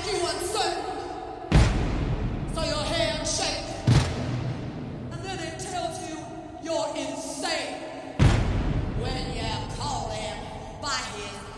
you uncertain, so your hands shake, and then it tells you you're insane when you call him by his